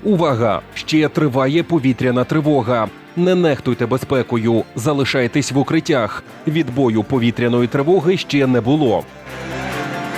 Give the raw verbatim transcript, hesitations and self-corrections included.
Увага! Ще триває повітряна тривога. Не нехтуйте безпекою, залишайтесь в укриттях. Відбою повітряної тривоги ще не було.